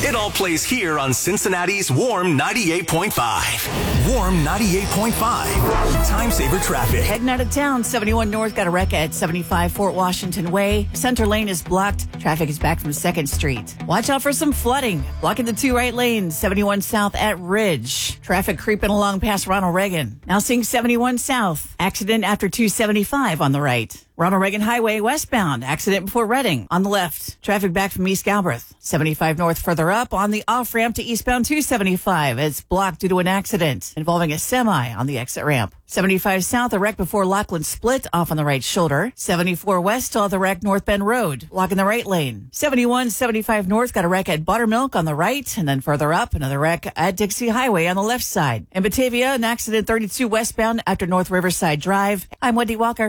It all plays here on Cincinnati's Warm 98.5. Warm 98.5. Time saver traffic. Heading out of town, 71 North got a wreck at 75 Fort Washington Way. Center lane is blocked. Traffic is back from 2nd Street. Watch out for some flooding. Blocking the 2 right lanes, 71 South at Ridge. Traffic creeping along past Ronald Reagan. Now seeing 71 South. Accident after 275 on the right. Ronald Reagan Highway westbound. Accident before Reading on the left. Traffic back from East Galbraith. 75 North further up on the off-ramp to eastbound 275. It's blocked due to an accident involving a semi on the exit ramp. 75 South, a wreck before Lockland Split off on the right shoulder. 74 West, still the wreck North Bend Road, blocking the right lane. 71, 75 North got a wreck at Buttermilk on the right, and then further up, another wreck at Dixie Highway on the left side. In Batavia, an accident 32 westbound after North Riverside Drive. I'm Wendy Walker.